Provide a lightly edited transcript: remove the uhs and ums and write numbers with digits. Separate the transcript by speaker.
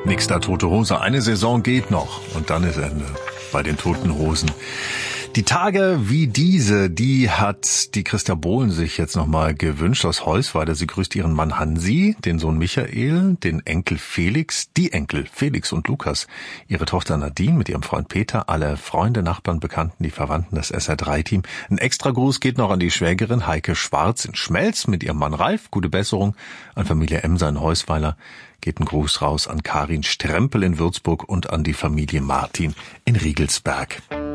Speaker 1: Nächster Tote Hose. Eine Saison geht noch und dann ist Ende bei den Toten Hosen. Die Tage wie diese, die hat die Christa Bohlen sich jetzt nochmal gewünscht aus Heusweide. Sie grüßt ihren Mann Hansi, den Sohn Michael, den Enkel Felix, die Enkel Felix und Lukas, ihre Tochter Nadine mit ihrem Freund Peter, alle Freunde, Nachbarn, Bekannten, die Verwandten, das SR3-Team. Ein Extragruß geht noch an die Schwägerin Heike Schwarz in Schmelz mit ihrem Mann Ralf. Gute Besserung an Familie Emser in Heusweiler. Geht ein Gruß raus an Karin Strempel in Würzburg und an die Familie Martin in Riegelsberg.